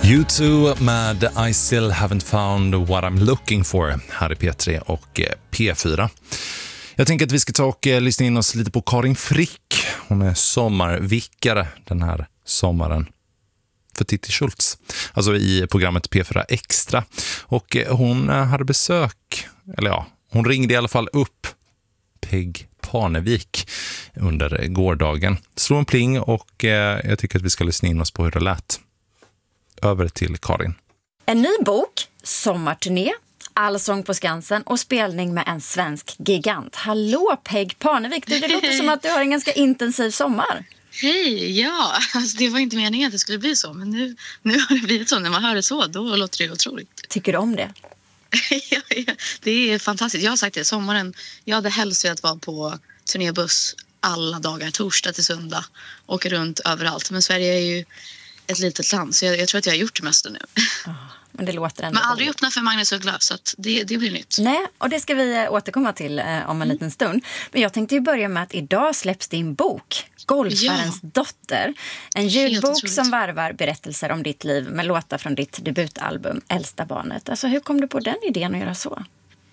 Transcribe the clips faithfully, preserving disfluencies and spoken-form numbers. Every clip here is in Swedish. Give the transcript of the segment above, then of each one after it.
U två med I still haven't found what I'm looking for här i P tre och P fyra. Jag tänker att vi ska ta och lyssna in oss lite på Karin Frick. Hon är sommarvickare den här sommaren för Titti Schultz, alltså i programmet P fyra Extra. Och hon hade besök, eller ja, hon ringde i alla fall upp Peg Parnevik under gårdagen. Slå en pling och eh, jag tycker att vi ska lyssna in oss på hur det lät. Över till Karin. En ny bok, sommarturné, allsång på Skansen och spelning med en svensk gigant. Hallå Peg Parnevik, du, det låter som att du har en ganska intensiv sommar. Hej, ja, alltså det var inte meningen att det skulle bli så, men nu, nu har det blivit så. När man hör det så, då låter det otroligt. Tycker du om det? ja, ja, det är fantastiskt. Jag har sagt det, sommaren, jag hade helst velat vara på turnébuss alla dagar, torsdag till söndag, åka runt överallt. Men Sverige är ju ett litet land, så jag, jag tror att jag har gjort det mesta nu. Oh, men det låter ändå. Men aldrig öppna för Magnus Uggla, så att det, det blir nytt. Nej, och det ska vi återkomma till eh, om en mm. liten stund. Men jag tänkte ju börja med att idag släpps din bok, Golfarens ja. dotter. En ljudbok som varvar berättelser om ditt liv med låtar från ditt debutalbum Äldsta barnet. Alltså, hur kom du på den idén att göra så?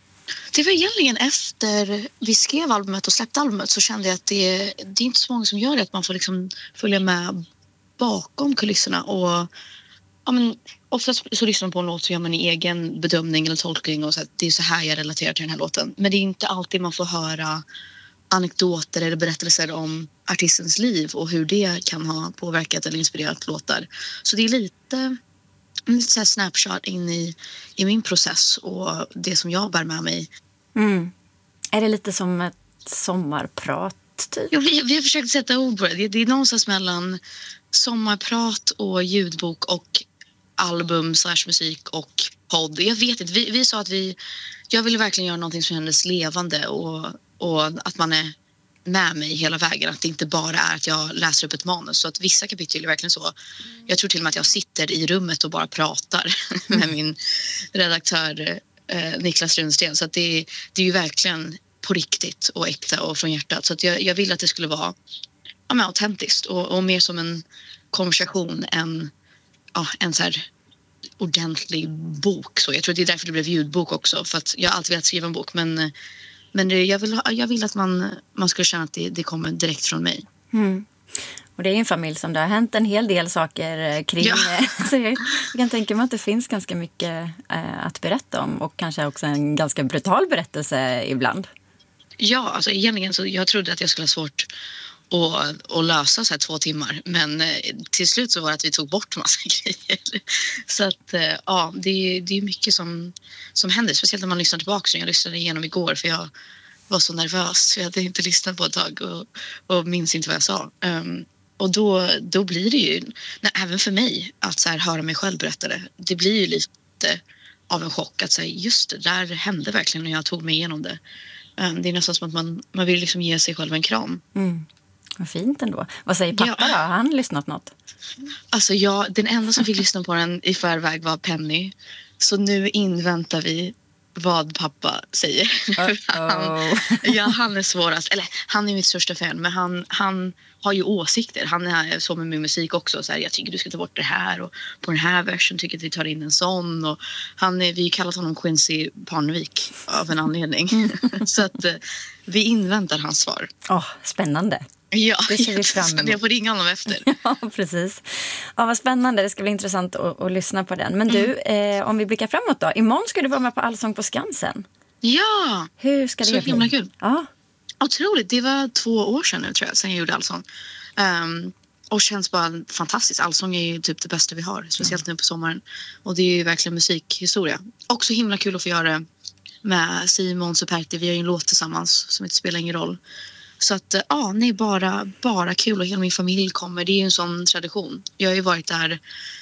Det var egentligen efter vi skrev albumet och släppte albumet, så kände jag att det, det är inte så många som gör det. Att man får liksom följa med bakom kulisserna. Och ja, men oftast så lyssnar man på en låt så gör man en egen bedömning eller tolkning. Och så att det är så här jag relaterar till den här låten. Men det är inte alltid man får höra anekdoter eller berättelser om artistens liv och hur det kan ha påverkat eller inspirerat låtar. Så det är lite, lite så här snapshot in i, i min process och det som jag bär med mig. Mm. Är det lite som ett sommarprat typ? Ja, vi, vi har försökt sätta ord på det. Det, det är någonstans mellan sommarprat och ljudbok och album slash musik och podd. Jag vet inte, vi, vi sa att vi, jag ville verkligen göra någonting som kändes levande och, och att man är med mig hela vägen. Att det inte bara är att jag läser upp ett manus. Så att vissa kapitel är verkligen så. Jag tror till och med att jag sitter i rummet och bara pratar med min redaktör eh, Niklas Runsten. Så att det, det är ju verkligen på riktigt och äkta och från hjärtat. Så att jag, jag vill att det skulle vara ja, men autentiskt och, och mer som en konversation än ja, en så här ordentlig bok. Så jag tror att det är därför det blev ljudbok också. För att jag har alltid velat skriva en bok. Men, men det, jag, vill, jag vill att man, man ska känna att det, det kommer direkt från mig. Mm. Och det är en familj som det har hänt en hel del saker kring. Ja. Så jag, jag kan tänka mig att det finns ganska mycket äh, att berätta om. Och kanske också en ganska brutal berättelse ibland. Ja, alltså egentligen så jag trodde att jag skulle ha svårt Och, och lösa så här två timmar. Men eh, till slut så var det att vi tog bort massa grejer. Så att eh, ja, det är, det är mycket som, som händer. Speciellt när man lyssnar tillbaka. Jag lyssnade igenom igår för jag var så nervös. Jag hade inte lyssnat på ett tag och, och minns inte vad jag sa. Um, och då, då blir det ju, nej, även för mig, att så här, höra mig själv berätta det. Det blir ju lite av en chock att säga just det, där hände verkligen när jag tog mig igenom det. Um, det är nästan som att man, man vill liksom ge sig själv en kram. Mm. Vad fint ändå. Vad säger pappa ja. då? Har han lyssnat något? Alltså jag, den enda som fick lyssna på den i förväg var Penny. Så nu inväntar vi vad pappa säger. han, ja, han är svårast. Eller han är mitt största fan. Men han, han har ju åsikter. Han är så med min musik också. Så här, jag tycker du ska ta bort det här. Och på den här versen tycker jag att vi tar in en sån. Och han är, vi kallar honom Quincy Parnevik av en anledning. Mm. Så att vi inväntar hans svar. Oh, spännande. Ja, det ser vi fram emot. Jag får ringa honom efter. Ja, precis. Ja, vad spännande. Det ska bli intressant att, att lyssna på den. Men du, eh, om vi blickar framåt då. Imorgon ska du vara med på Allsång på Skansen. Ja! Hur ska det så himla kul. Ja. Otroligt. Det var två år sedan nu tror jag, sedan jag gjorde Allsång. Um, och känns bara fantastiskt. Allsång är ju typ det bästa vi har. Speciellt mm. nu på sommaren. Och det är ju verkligen musikhistoria. Också himla kul att få göra det med Simon Superti. Vi har ju en låt tillsammans som inte spelar ingen roll. Så att ja, nej, bara, bara kul och hela min familj kommer. Det är ju en sån tradition. Jag har ju varit där,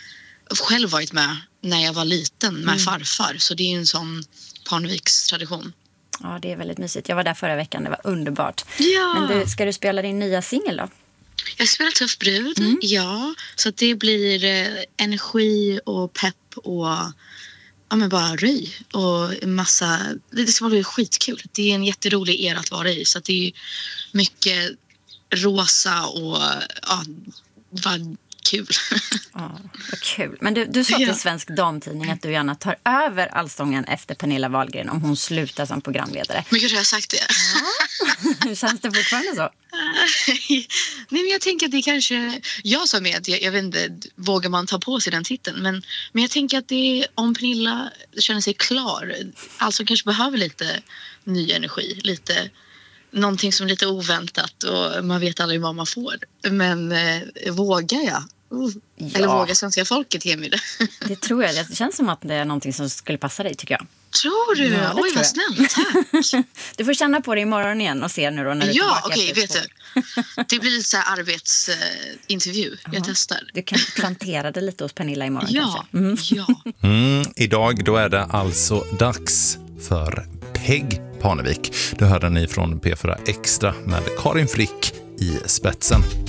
själv varit med när jag var liten med mm. farfar. Så det är ju en sån Parneviks tradition. Ja, det är väldigt mysigt. Jag var där förra veckan, det var underbart. Ja. Men du, ska du spela din nya singel då? Jag spelar Tuff brud, mm. ja. Så att det blir eh, energi och pepp och ja, men bara röj och en massa, det ska bli skitkul. Det är en jätterolig era att vara i, så att det är mycket rosa och ja, kul. Ja, vad kul. Men du, du sa till Ja. Svensk Damtidning att du gärna tar över Allsången efter Pernilla Wahlgren om hon slutar som programledare. Men gud, har jag sagt det? Hur känns det fortfarande så? Nej, men jag tänker att det kanske... Jag sa med att jag, jag vet inte, vågar man ta på sig den titeln? Men, men jag tänker att det, om Pernilla känner sig klar, alltså kanske behöver lite ny energi, lite... Någonting som är lite oväntat och man vet aldrig vad man får. Men eh, vågar jag? Uh. Ja. Eller vågar svenska folket ge mig det? Det tror jag. Det känns som att det är någonting som skulle passa dig, tycker jag. Tror du? Ja, det Oj, tror vad jag. snällt. Tack. Du får känna på det imorgon igen och se nu då när du är Ja, tillbaka okej, efter vet två du. Det blir lite så här arbetsintervju. Jag testar. Du kan plantera det lite hos Pernilla imorgon Ja, kanske. ja. Mm, idag då är det alltså dags för Peg Parnevik. Det hörde ni från P fyra Extra med Karin Frick i spetsen.